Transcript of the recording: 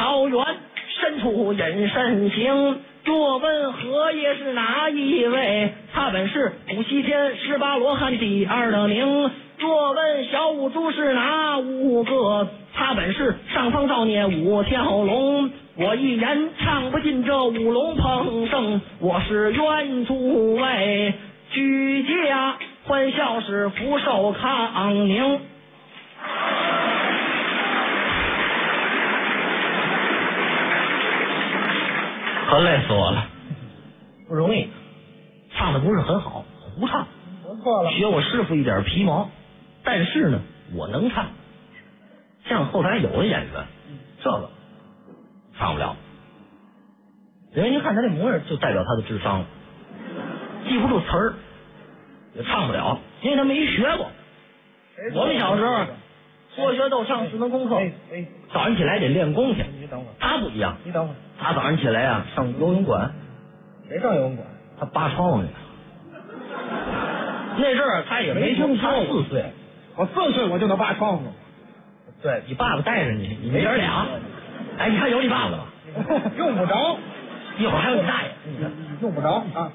遥远，深处隐身形。若问何爷是哪一位？他本是古西天18罗汉第2的名。若问小五猪是哪5个？他本是上方造孽5条龙。我一言唱不尽这5龙捧圣，我是原诸位居家欢笑是福寿康宁。可累死我了，不容易，唱的不是很好，胡唱， 不错了， 学我师傅一点皮毛，但是呢，我能唱。像后台有的演员，这个唱不了，因为您看他这模样，就代表他的智商了，记不住词儿，也唱不了，因为他没学过。我们小时候说学逗唱4门功课，早上起来得练功去。 你等会儿， 他不一样， 你等会儿， 他早上起来啊上游泳馆， 谁上游泳馆？ 他扒窗户去。那阵儿他也没听说，他4岁， 我4岁我就能扒窗户。 对你爸爸带着你，你们爷俩，哎，你看有你爸爸吗？ 用不着， 一会儿还有你大爷， 用不着啊。